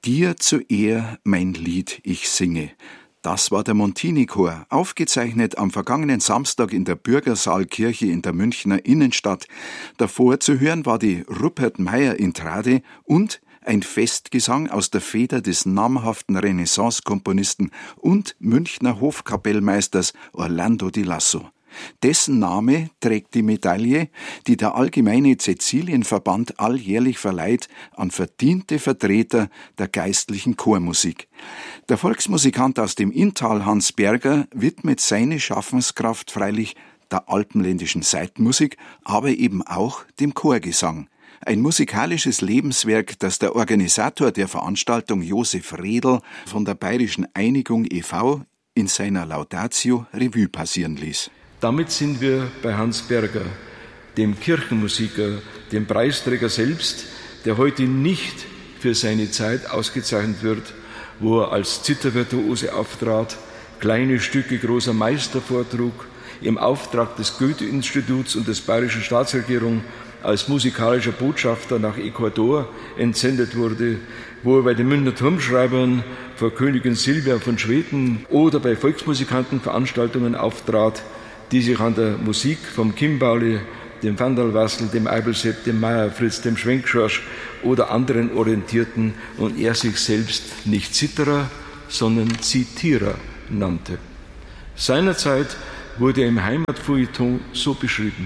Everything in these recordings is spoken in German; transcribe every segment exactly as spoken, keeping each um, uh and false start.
Dir zu Ehr mein Lied ich singe. Das war der Montini-Chor, aufgezeichnet am vergangenen Samstag in der Bürgersaalkirche in der Münchner Innenstadt. Davor zu hören war die Rupert-Meyer-Intrade und ein Festgesang aus der Feder des namhaften Renaissance-Komponisten und Münchner Hofkapellmeisters Orlando di Lasso. Dessen Name trägt die Medaille, die der Allgemeine Cäcilienverband alljährlich verleiht an verdiente Vertreter der geistlichen Chormusik. Der Volksmusikant aus dem Inntal Hans Berger widmet seine Schaffenskraft freilich der alpenländischen Saitenmusik, aber eben auch dem Chorgesang. Ein musikalisches Lebenswerk, das der Organisator der Veranstaltung Josef Redl von der Bayerischen Einigung e V in seiner Laudatio Revue passieren ließ. Damit sind wir bei Hans Berger, dem Kirchenmusiker, dem Preisträger selbst, der heute nicht für seine Zeit ausgezeichnet wird, wo er als Zithervirtuose auftrat, kleine Stücke großer Meister vortrug, im Auftrag des Goethe-Instituts und des Bayerischen Staatsregierung als musikalischer Botschafter nach Ecuador entsendet wurde, wo er bei den Münchner Turmschreibern vor Königin Silvia von Schweden oder bei Volksmusikantenveranstaltungen auftrat, die sich an der Musik vom Kimbauli, dem Vandalwassel, dem Eibelsepp, dem Meierfritz, dem Schwenkschorsch oder anderen orientierten und er sich selbst nicht Zitterer, sondern Zitierer nannte. Seinerzeit wurde er im Heimatfeuilleton so beschrieben: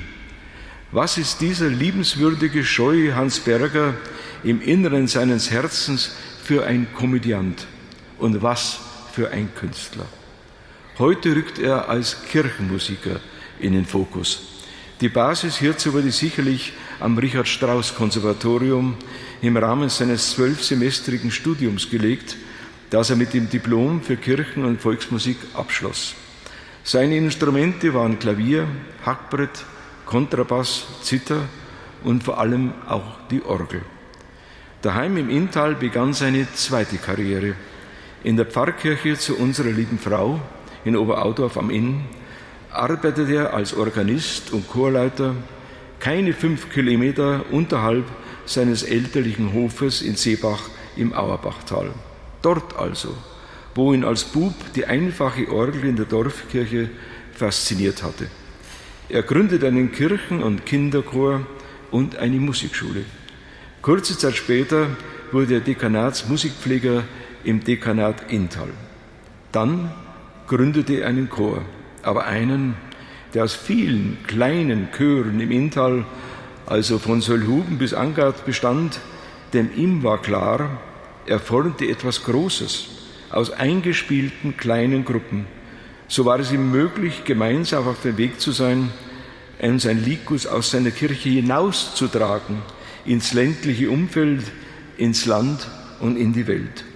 Was ist dieser liebenswürdige, scheue Hans Berger im Inneren seines Herzens für ein Komödiant und was für ein Künstler? Heute rückt er als Kirchenmusiker in den Fokus. Die Basis hierzu wurde sicherlich am Richard-Strauss-Konservatorium im Rahmen seines zwölfsemestrigen Studiums gelegt, das er mit dem Diplom für Kirchen- und Volksmusik abschloss. Seine Instrumente waren Klavier, Hackbrett, Kontrabass, Zither und vor allem auch die Orgel. Daheim im Inntal begann seine zweite Karriere. In der Pfarrkirche zu Unserer Lieben Frau in Oberaudorf am Inn arbeitete er als Organist und Chorleiter keine fünf Kilometer unterhalb seines elterlichen Hofes in Seebach im Auerbachtal. Dort also, wo ihn als Bub die einfache Orgel in der Dorfkirche fasziniert hatte. Er gründete einen Kirchen- und Kinderchor und eine Musikschule. Kurze Zeit später wurde er Dekanatsmusikpfleger im Dekanat Inntal. Dann gründete er einen Chor, aber einen, der aus vielen kleinen Chören im Inntal, also von Söllhuben bis Angard, bestand, denn ihm war klar, er formte etwas Großes aus eingespielten kleinen Gruppen. So war es ihm möglich, gemeinsam auf dem Weg zu sein, sein Liedgut aus seiner Kirche hinauszutragen, ins ländliche Umfeld, ins Land und in die Welt.